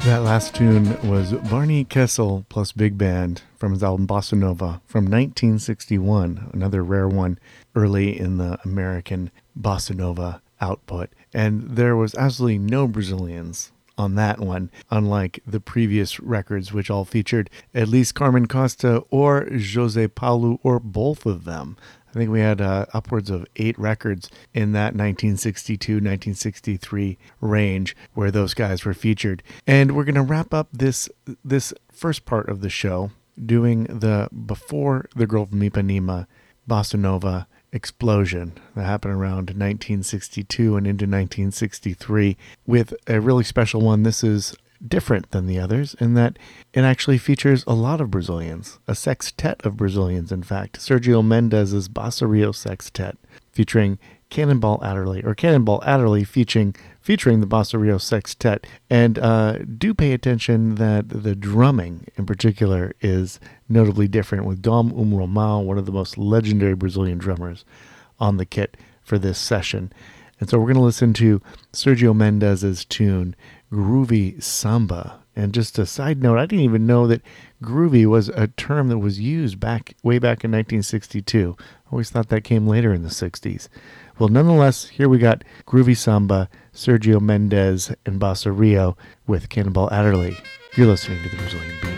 That last tune was Barney Kessel plus Big Band from his album Bossa Nova from 1961, another rare one early in the American Bossa Nova output. And there was absolutely no Brazilians on that one, unlike the previous records, which all featured at least Carmen Costa or Jose Paulo or both of them. I think we had upwards of 8 records in that 1962-1963 range where those guys were featured. And we're going to wrap up this first part of the show doing the Before the Girl from Ipanema Bossa Nova explosion that happened around 1962 and into 1963 with a really special one. This is different than the others in that it actually features a lot of Brazilians, a sextet of Brazilians, in fact. Sergio Mendes's Bossa Rio Sextet, featuring Cannonball Adderley, or Cannonball Adderley featuring the Bossa Rio Sextet. And do pay attention that the drumming in particular is notably different, with Dom Romão, one of the most legendary Brazilian drummers, on the kit for this session. And so we're going to listen to Sergio Mendes's tune, Groovy Samba. And just a side note, I didn't even know that groovy was a term that was used way back in 1962. I always thought that came later in the 60s. Well, nonetheless, here we got Groovy Samba, Sergio Mendes, and Bossa Rio with Cannonball Adderley. You're listening to The Brazilian Beat.